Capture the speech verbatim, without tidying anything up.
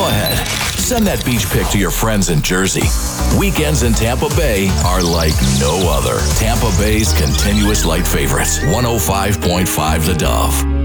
Go ahead. Send that beach pic to your friends in Jersey. Weekends in Tampa Bay are like no other. Tampa Bay's continuous light favorites. one oh five point five The Dove.